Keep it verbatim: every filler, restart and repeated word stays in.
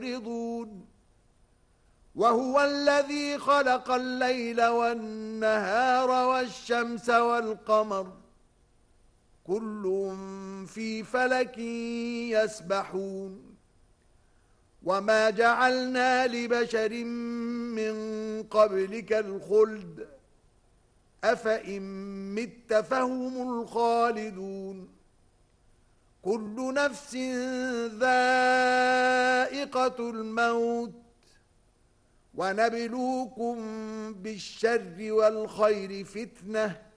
معرضون وهو الذي خلق الليل والنهار والشمس والقمر كل في فلك يسبحون وما جعلنا لبشر من قبلك الخلد أفإن مت فهم الخالدون كل نفس ذائقة الموت ونبلوكم بالشر والخير فتنة